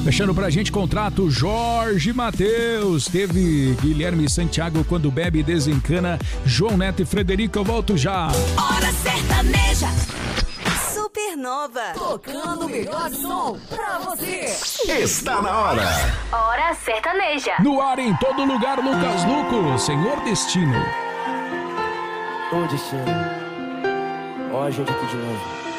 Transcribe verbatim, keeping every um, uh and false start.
Fechando pra gente contrato, Jorge Mateus. Teve Guilherme Santiago, Quando Bebe Desencana. João Neto e Frederico, eu volto já. Hora Sertaneja. Supernova. Tocando o melhor som pra você. Está na hora. Hora Sertaneja. No ar, em todo lugar, Lucas Luco, Senhor Destino. Ô Destino, ó a gente aqui de novo.